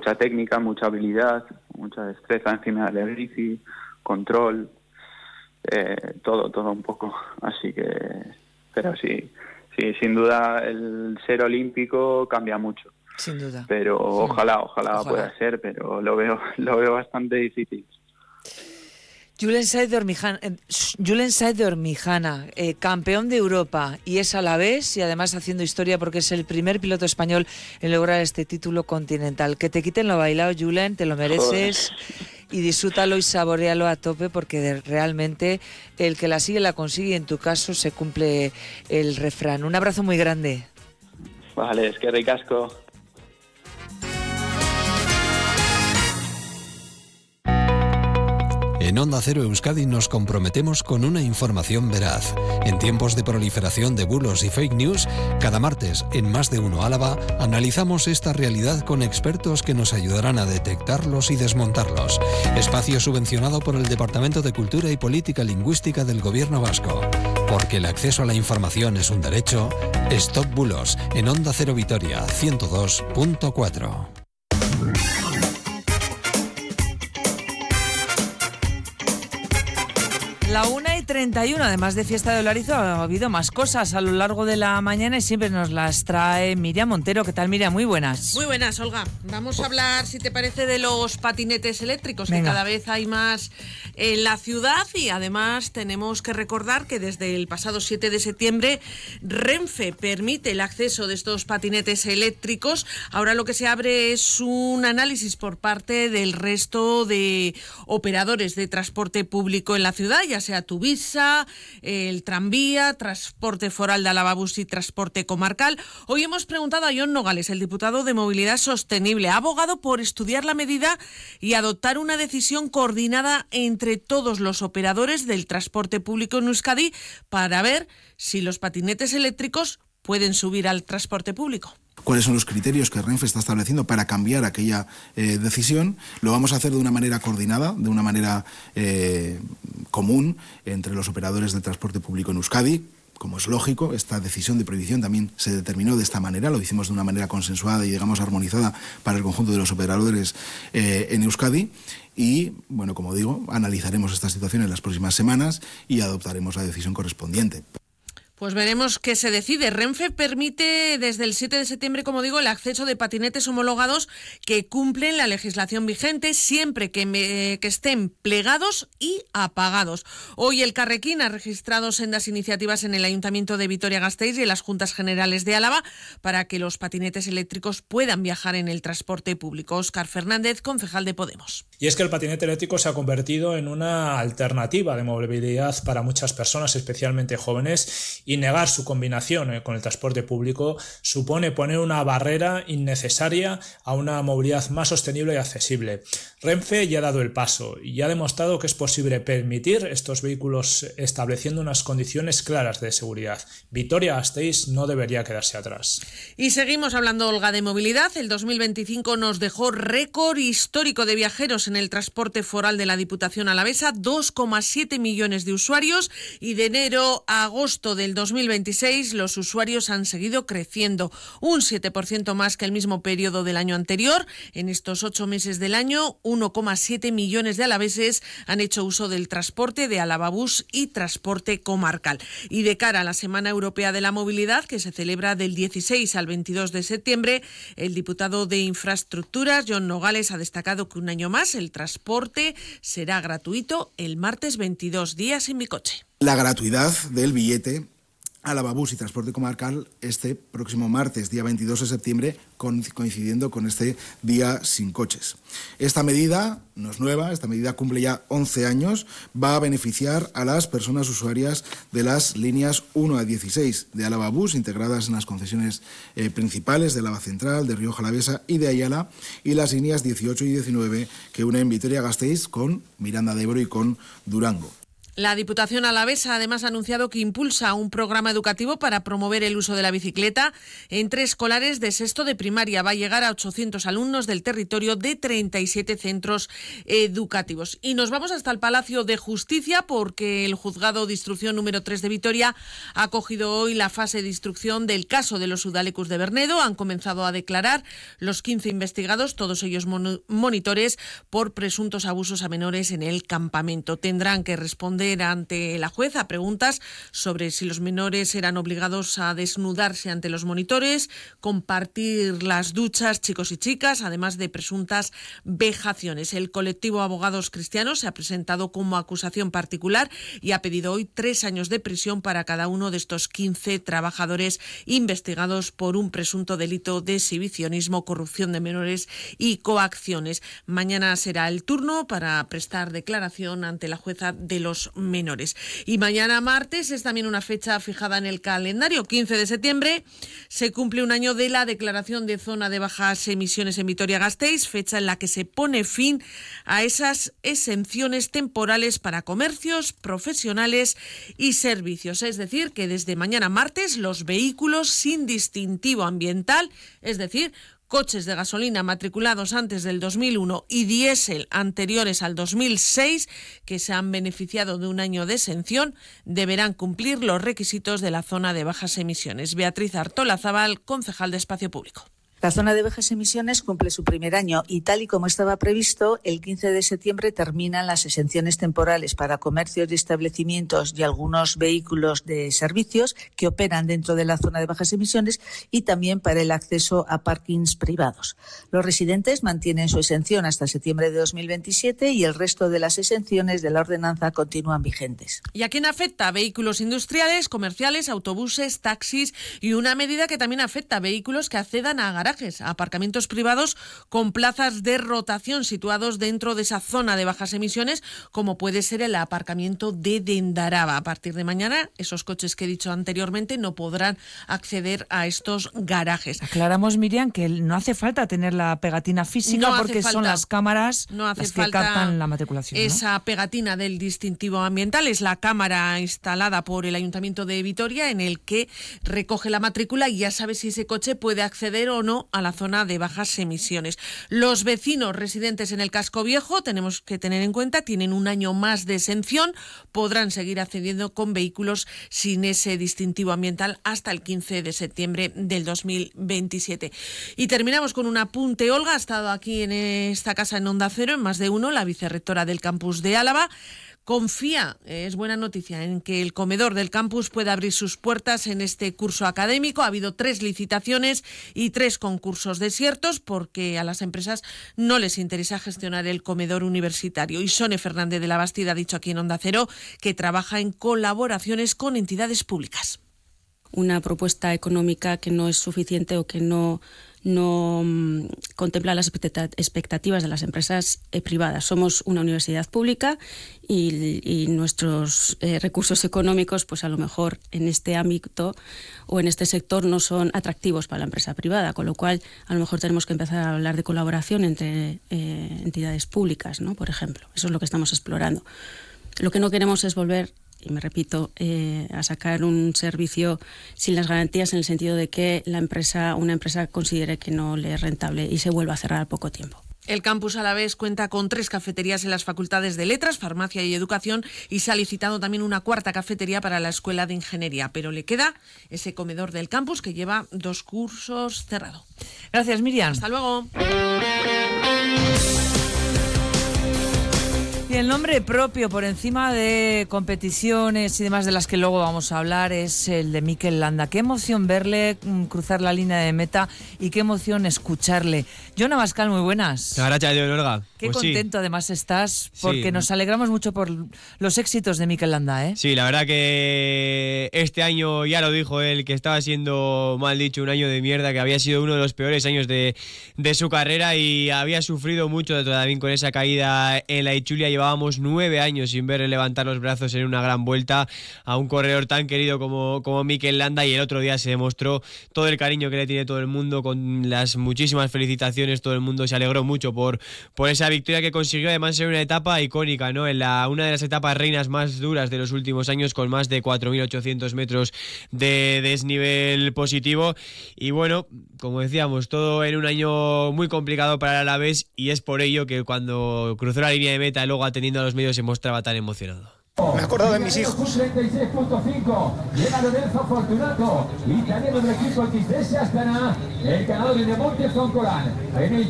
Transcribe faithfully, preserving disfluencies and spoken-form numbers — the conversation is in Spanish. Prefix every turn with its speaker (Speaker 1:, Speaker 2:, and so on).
Speaker 1: mucha técnica, mucha habilidad, mucha destreza encima de la bici, control, eh, todo, todo un poco. Así que, pero sí, sí, sin duda el ser olímpico cambia mucho.
Speaker 2: Sin duda.
Speaker 1: Pero ojalá, ojalá, ojalá pueda ser, pero lo veo, lo veo bastante difícil.
Speaker 2: Julen Saez de Ormijana, eh, Julen Saez de Ormijana eh, campeón de Europa y es alavés y además haciendo historia porque es el primer piloto español en lograr este título continental. Que te quiten lo bailado, Julen, te lo mereces. Joder. Y disfrútalo y saborealo a tope porque de, realmente el que la sigue la consigue y en tu caso se cumple el refrán. Un abrazo muy grande.
Speaker 1: Vale, es que ricasco.
Speaker 3: En Onda Cero Euskadi nos comprometemos con una información veraz. En tiempos de proliferación de bulos y fake news, cada martes en Más de Uno Álava analizamos esta realidad con expertos que nos ayudarán a detectarlos y desmontarlos. Espacio subvencionado por el Departamento de Cultura y Política Lingüística del Gobierno Vasco. Porque el acceso a la información es un derecho. Stop Bulos en Onda Cero Vitoria ciento dos punto cuatro.
Speaker 2: La una y treinta y uno, además de fiesta de Olarizo, ha habido más cosas a lo largo de la mañana y siempre nos las trae Miriam Montero. ¿Qué tal, Miriam? Muy buenas.
Speaker 4: Muy buenas, Olga. Vamos a hablar, si te parece, de los patinetes eléctricos, Venga. que cada vez hay más en la ciudad y además tenemos que recordar que desde el pasado siete de septiembre Renfe permite el acceso de estos patinetes eléctricos. Ahora lo que se abre es un análisis por parte del resto de operadores de transporte público en la ciudad, ya sea Tuvisa, el tranvía, transporte foral de Alavabús y transporte comarcal. Hoy hemos preguntado a Jon Nogales, el diputado de Movilidad Sostenible, ha abogado por estudiar la medida y adoptar una decisión coordinada entre todos los operadores del transporte público en Euskadi para ver si los patinetes eléctricos pueden subir al transporte público.
Speaker 5: Cuáles son los criterios que Renfe está estableciendo para cambiar aquella eh, decisión. Lo vamos a hacer de una manera coordinada, de una manera eh, común entre los operadores del transporte público en Euskadi. Como es lógico, esta decisión de prohibición también se determinó de esta manera, lo hicimos de una manera consensuada y, digamos, armonizada para el conjunto de los operadores eh, en Euskadi. Y, bueno, como digo, analizaremos esta situación en las próximas semanas y adoptaremos la decisión correspondiente.
Speaker 4: Pues veremos qué se decide. Renfe permite desde el siete de septiembre, como digo, el acceso de patinetes homologados que cumplen la legislación vigente siempre que, me, que estén plegados y apagados. Hoy el Carrequín ha registrado sendas iniciativas en el Ayuntamiento de Vitoria-Gasteiz y en las Juntas Generales de Álava para que los patinetes eléctricos puedan viajar en el transporte público. Óscar Fernández, concejal de Podemos.
Speaker 6: Y es que el patinete eléctrico se ha convertido en una alternativa de movilidad para muchas personas, especialmente jóvenes, y negar su combinación con el transporte público supone poner una barrera innecesaria a una movilidad más sostenible y accesible. Renfe ya ha dado el paso y ha demostrado que es posible permitir estos vehículos estableciendo unas condiciones claras de seguridad. Vitoria-Gasteiz no debería quedarse atrás.
Speaker 4: Y seguimos hablando, Olga, de movilidad. El dos mil veinticinco nos dejó récord histórico de viajeros en el transporte foral de la Diputación Alavesa, dos coma siete millones de usuarios, y de enero a agosto del dos mil veintiséis los usuarios han seguido creciendo, un siete por ciento más que el mismo periodo del año anterior. En estos ocho meses del año, uno coma siete millones de alaveses han hecho uso del transporte de Alavabús y transporte comarcal. Y de cara a la Semana Europea de la Movilidad, que se celebra del dieciséis al veintidós de septiembre, el diputado de Infraestructuras, Jon Nogales, ha destacado que un año más el transporte será gratuito el martes veintidós, día sin mi coche.
Speaker 5: La gratuidad del billete Alavabús y transporte comarcal este próximo martes, día veintidós de septiembre, coincidiendo con este día sin coches. Esta medida no es nueva, esta medida cumple ya once años, va a beneficiar a las personas usuarias de las líneas uno a dieciséis de Alavabús, integradas en las concesiones eh, principales de Álava Central, de Rioja Alavesa y de Ayala, y las líneas dieciocho y diecinueve que unen Vitoria-Gasteiz con Miranda de Ebro y con Durango.
Speaker 4: La Diputación alavesa además ha anunciado que impulsa un programa educativo para promover el uso de la bicicleta entre escolares de sexto de primaria. Va a llegar a ochocientos alumnos del territorio de treinta y siete centros educativos. Y nos vamos hasta el Palacio de Justicia porque el Juzgado de Instrucción número tres de Vitoria ha acogido hoy la fase de instrucción del caso de los Udalecus de Bernedo. Han comenzado a declarar los quince investigados, todos ellos mon- monitores, por presuntos abusos a menores en el campamento. Tendrán que responder ante la jueza a preguntas sobre si los menores eran obligados a desnudarse ante los monitores, compartir las duchas chicos y chicas, además de presuntas vejaciones. El colectivo Abogados Cristianos se ha presentado como acusación particular y ha pedido hoy tres años de prisión para cada uno de estos quince trabajadores investigados por un presunto delito de exhibicionismo, corrupción de menores y coacciones. Mañana será el turno para prestar declaración ante la jueza de los menores. Y mañana martes es también una fecha fijada en el calendario. quince de septiembre se cumple un año de la declaración de zona de bajas emisiones en Vitoria-Gasteiz, fecha en la que se pone fin a esas exenciones temporales para comercios, profesionales y servicios. Es decir, que desde mañana martes los vehículos sin distintivo ambiental, es decir, coches de gasolina matriculados antes del dos mil uno y diésel anteriores al dos mil seis, que se han beneficiado de un año de exención, deberán cumplir los requisitos de la zona de bajas emisiones. Beatriz Artolazábal, concejal de Espacio Público.
Speaker 7: La zona de bajas emisiones cumple su primer año y, tal y como estaba previsto, el quince de septiembre terminan las exenciones temporales para comercios y establecimientos y algunos vehículos de servicios que operan dentro de la zona de bajas emisiones y también para el acceso a parkings privados. Los residentes mantienen su exención hasta septiembre de dos mil veintisiete y el resto de las exenciones de la ordenanza continúan vigentes.
Speaker 4: ¿Y a quién afecta? Vehículos industriales, comerciales, autobuses, taxis y una medida que también afecta a vehículos que accedan a garajes, a aparcamientos privados con plazas de rotación situados dentro de esa zona de bajas emisiones, como puede ser el aparcamiento de Dendaraba. A partir de mañana, esos coches que he dicho anteriormente no podrán acceder a estos garajes.
Speaker 2: Aclaramos, Miriam, que no hace falta tener la pegatina física
Speaker 4: no
Speaker 2: porque son las cámaras
Speaker 4: no hace
Speaker 2: las que
Speaker 4: falta
Speaker 2: captan la matriculación, ¿no?
Speaker 4: Esa pegatina del distintivo ambiental es la cámara instalada por el Ayuntamiento de Vitoria en el que recoge la matrícula y ya sabe si ese coche puede acceder o no a la zona de bajas emisiones. Los vecinos residentes en el casco viejo, tenemos que tener en cuenta, tienen un año más de exención, podrán seguir accediendo con vehículos sin ese distintivo ambiental hasta el quince de septiembre del dos mil veintisiete. Y terminamos con un apunte. Olga ha estado aquí en esta casa en Onda Cero, en Más de Uno, la vicerrectora del campus de Álava. Confía, es buena noticia, en que el comedor del campus pueda abrir sus puertas en este curso académico. Ha habido tres licitaciones y tres concursos desiertos porque a las empresas no les interesa gestionar el comedor universitario. Y Sone Fernández de la Bastida ha dicho aquí en Onda Cero que trabaja en colaboraciones con entidades públicas.
Speaker 8: Una propuesta económica que no es suficiente o que no... no mmm, contempla las expectativas de las empresas eh, privadas. Somos una universidad pública y, y nuestros eh, recursos económicos, pues a lo mejor en este ámbito o en este sector no son atractivos para la empresa privada, con lo cual a lo mejor tenemos que empezar a hablar de colaboración entre eh, entidades públicas, ¿no? Por ejemplo. Eso es lo que estamos explorando. Lo que no queremos es volver, y me repito, eh, a sacar un servicio sin las garantías en el sentido de que la empresa, una empresa considere que no le es rentable y se vuelva a cerrar al poco tiempo.
Speaker 4: El campus alavés cuenta con tres cafeterías en las facultades de Letras, Farmacia y Educación y se ha licitado también una cuarta cafetería para la Escuela de Ingeniería, pero le queda ese comedor del campus que lleva dos cursos cerrado.
Speaker 2: Gracias, Miriam.
Speaker 4: Hasta luego.
Speaker 2: Y el nombre propio por encima de competiciones y demás de las que luego vamos a hablar es el de Mikel Landa. Qué emoción verle cruzar la línea de meta y qué emoción escucharle. Jon Abascal, muy buenas.
Speaker 9: Gracias, Olga.
Speaker 2: Qué
Speaker 9: pues
Speaker 2: contento
Speaker 9: sí.
Speaker 2: además estás porque
Speaker 9: sí.
Speaker 2: nos alegramos mucho por los éxitos de Mikel Landa, ¿eh?
Speaker 9: Sí, la verdad que este año, ya lo dijo él, que estaba siendo, mal dicho, un año de mierda, que había sido uno de los peores años de, de su carrera y había sufrido mucho también con esa caída en la Itzulia. Llevaba llevábamos nueve años sin ver levantar los brazos en una gran vuelta a un corredor tan querido como, como Mikel Landa, y el otro día se demostró todo el cariño que le tiene todo el mundo, con las muchísimas felicitaciones. Todo el mundo se alegró mucho por, por esa victoria que consiguió, además en una etapa icónica, ¿no? En la, una de las etapas reinas más duras de los últimos años, con más de cuatro mil ochocientos metros de desnivel positivo. Y bueno, como decíamos, todo en un año muy complicado para el Alavés, y es por ello que cuando cruzó la línea de meta y luego atendiendo a los medios se mostraba tan emocionado.
Speaker 10: Me he acordado de mis hijos.
Speaker 11: treinta y seis punto cinco. Llega Lorenzo Fortunato, italiano del equipo X D S Astana, el ganador de Monte Zoncolan. En el